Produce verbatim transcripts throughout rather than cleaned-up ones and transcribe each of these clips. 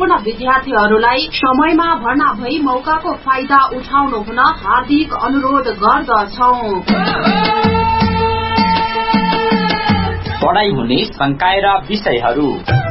पूर्ण विद्यार्थीहरूलाई समयमा भर्ना भई मौकाको फाइदा उठाउनु हुन हार्दिक अनुरोध गर्दछौं। पढाइ हुने संकाय विषयहरू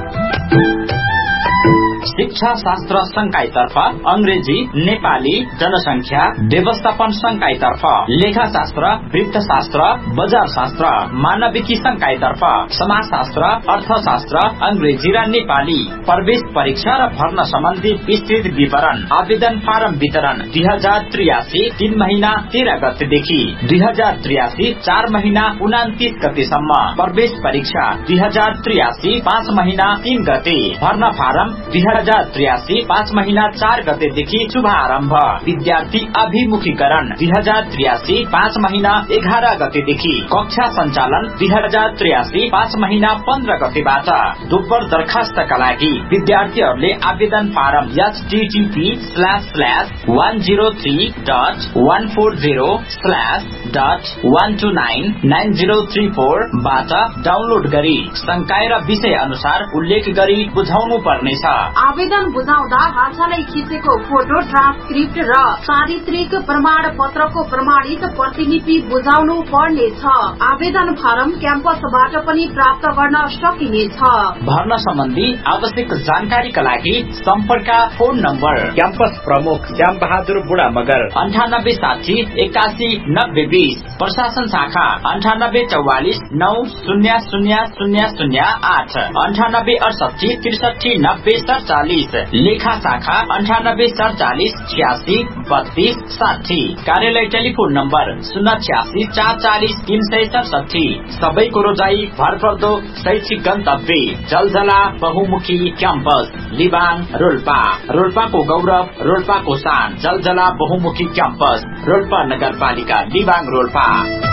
शिक्षा शास्त्र संकायतर्फ अंग्रेजी, नेपाली, जनसंख्या व्यवस्थापन संकायतर्फ लेखाशास्त्र, वृत्तशास्त्र, बजार शास्त्र, मानविकी संकायतर्फ समाजशास्त्र, अर्थशास्त्र, अंग्रेजी र नेपाली। प्रवेश परीक्षा र भर्ना सम्बन्धी विस्तृत विवरण आवेदन फारम वितरण दुई हजार त्रियासी तीन महीना तेह्र गतेदेखि दुई हजार त्रियासी चार महीना उनातिस गतेसम्म। प्रवेश परीक्षा दुई हजार त्रियासी पाँच महीना तीन गते। भर्ना फारम दुई हजार त्रियासी पाँच महीना चार गतेदेखि शुभारम्भ। विद्यार्थी अभिमुखीकरण दुई हजार त्रियासी पाँच महीना एघार गतेदेखि। कक्षा सञ्चालन दुई हजार त्रियासी पाँच महीना पन्ध्र गतेबाट। दोब्बर दरखास्तका लागि विद्यार्थीहरूले आवेदन form HTTP slash slash one zero three dot one four zero slash dot one two nine nine zero three four बाट डाउनलोड गरी संकाय र विषय अनुसार उल्लेख गरी बुझाउनु पर्नेछ। आवेदन बुझाउँदा हालसालै खिचेको फोटो, ट्रान्सक्रिप्ट र चारित्रिक प्रमाण पत्रको प्रमाणित प्रतिलिपि बुझाउनु पर्नेछ। आवेदन फारम क्याम्पसबाट पनि प्राप्त गर्न सकिनेछ। भर्ना सम्बन्धी आवश्यक जानकारीका लागि सम्पर्क फोन नम्बर क्याम्पस प्रमुख श्याम बहादुर बुढा मगर अन्ठानब्बे साठी एकासी नब्बे बीस। प्रशासन शाखा अन्ठानब्बे चौवालिस नौ शून्य शून्य शून्य शून्य आठ अन्ठानब्बे अडसठी त्रिसठी नब्बे सड़चालीस। लेखा शाखा अन्ठानब्बे सड़चालीस छियासी बत्तीस साठी। कार्यालय टेलिफोन नम्बर शून्य छियासी चार चालिस तीन सय सडसठी। सबैको रोजाई भरपर्दो शैक्षिक गन्तव्य जलजला बहुमुखी क्याम्पस लिबाङ रोल्पा। रोल्पाको गौरव, रोल्पाको शान, जलजला बहुमुखी क्याम्पस रोल्पा नगरपालिका लिबाङ रोल्पा।